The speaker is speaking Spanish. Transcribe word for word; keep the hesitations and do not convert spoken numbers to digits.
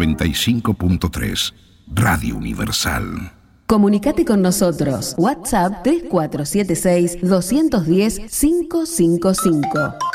noventa y cinco punto tres. Radio Universal. Comunicate con nosotros. WhatsApp tres cuatro siete seis, dos uno cero, cinco cinco cinco.